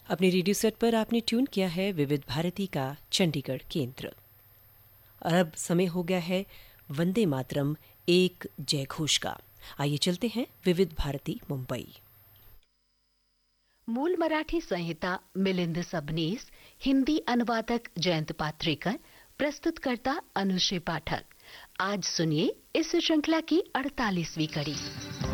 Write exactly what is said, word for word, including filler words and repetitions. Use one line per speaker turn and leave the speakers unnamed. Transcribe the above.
अपने radio set पर आपने ट्यून किया है विविध भारती का चंडीगढ़ केंद्र। और अब समय हो गया है वंदे मातरम एक जय घोष का। आइए चलते हैं विविध भारती मुंबई।
मूल मराठी संहिता मिलिंद सबनीस, हिंदी अनुवादक जयंत पात्रेकर, प्रस्तुतकर्ता अनुश्री पाठक। आज सुनिए इस श्रृंखला की अड़तालीसवीं कड़ी।